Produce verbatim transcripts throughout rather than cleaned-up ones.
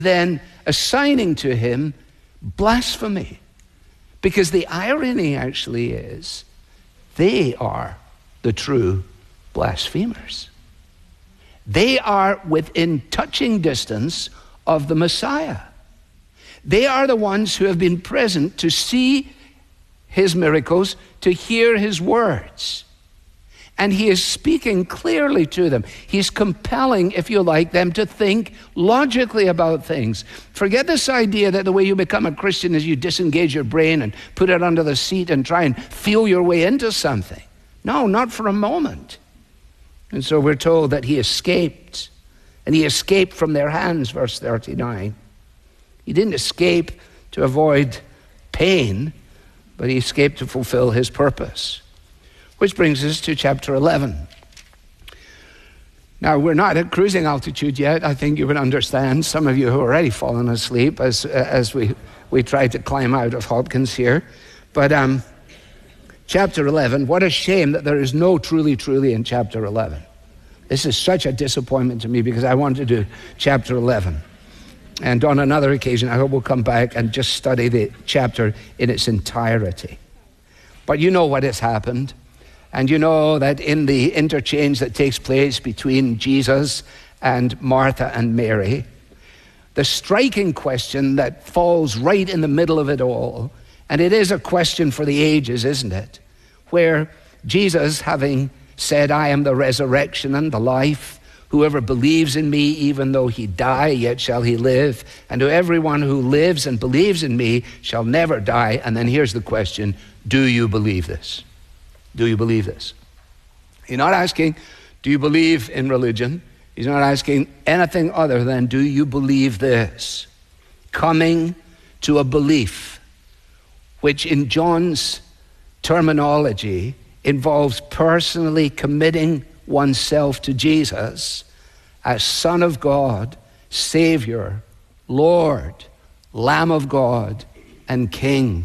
then assigning to him blasphemy. Because the irony actually is, they are the true blasphemers. They are within touching distance of the Messiah. They are the ones who have been present to see his miracles, to hear his words. And he is speaking clearly to them. He's compelling, if you like, them to think logically about things. Forget this idea that the way you become a Christian is you disengage your brain and put it under the seat and try and feel your way into something. No, not for a moment. And so we're told that he escaped. And he escaped from their hands, verse thirty-nine. He didn't escape to avoid pain, but he escaped to fulfill his purpose. Which brings us to chapter eleven. Now, we're not at cruising altitude yet. I think you would understand. Some of you who are already fallen asleep as as we, we try to climb out of Hopkins here. But um, chapter eleven, what a shame that there is no truly, truly in chapter eleven. This is such a disappointment to me because I want to do chapter eleven. And on another occasion, I hope we'll come back and just study the chapter in its entirety. But you know what has happened. And you know that in the interchange that takes place between Jesus and Martha and Mary, the striking question that falls right in the middle of it all, and it is a question for the ages, isn't it? Where Jesus, having said, I am the resurrection and the life, whoever believes in me, even though he die, yet shall he live. And to everyone who lives and believes in me shall never die. And then here's the question, do you believe this? Do you believe this? He's not asking, do you believe in religion? He's not asking anything other than, do you believe this? Coming to a belief, which in John's terminology involves personally committing oneself to Jesus as Son of God, Savior, Lord, Lamb of God, and King.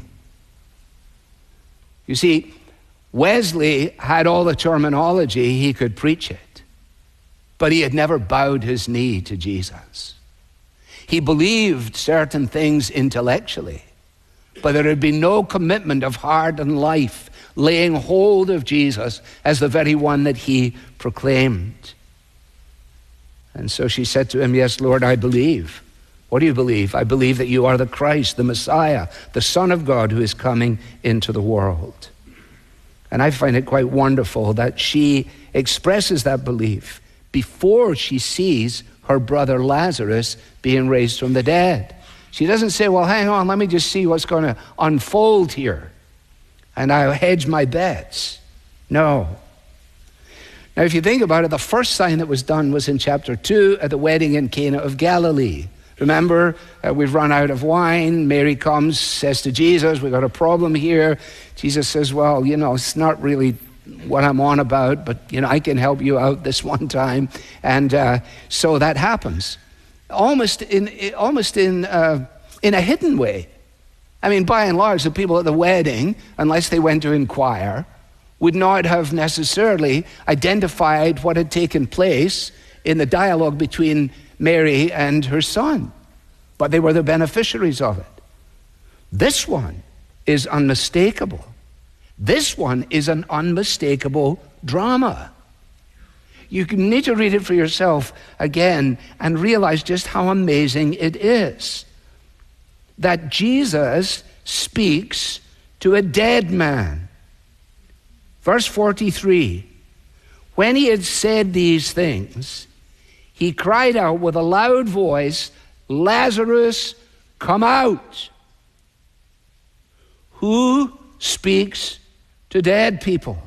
You see, Wesley had all the terminology, he could preach it, but he had never bowed his knee to Jesus. He believed certain things intellectually, but there had been no commitment of heart and life laying hold of Jesus as the very one that he proclaimed. And so she said to him, yes, Lord, I believe. What do you believe? I believe that you are the Christ, the Messiah, the Son of God who is coming into the world. And I find it quite wonderful that she expresses that belief before she sees her brother Lazarus being raised from the dead. She doesn't say, well, hang on, let me just see what's going to unfold here, and I'll hedge my bets. No. Now, if you think about it, the first sign that was done was in chapter two at the wedding in Cana of Galilee. Remember, uh, we've run out of wine. Mary comes, says to Jesus, we've got a problem here. Jesus says, well, you know, it's not really what I'm on about, but, you know, I can help you out this one time. And uh, so that happens. Almost in almost in uh, in a hidden way. I mean, by and large, the people at the wedding, unless they went to inquire, would not have necessarily identified what had taken place in the dialogue between Mary and her son, but they were the beneficiaries of it. This one is unmistakable. This one is an unmistakable drama. You need to read it for yourself again and realize just how amazing it is that Jesus speaks to a dead man. Verse forty-three, when he had said these things, he cried out with a loud voice, Lazarus, come out. Who speaks to dead people?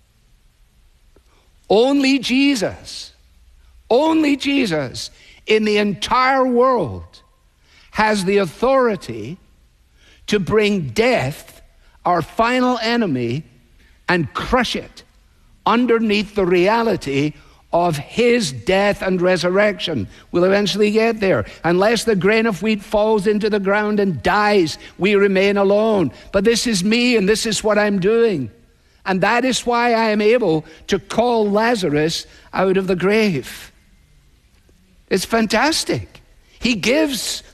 Only Jesus, only Jesus in the entire world has the authority to bring death, our final enemy, and crush it underneath the reality of his death and resurrection. We'll eventually get there. Unless the grain of wheat falls into the ground and dies, we remain alone. But this is me, and this is what I'm doing. And that is why I am able to call Lazarus out of the grave. It's fantastic. He gives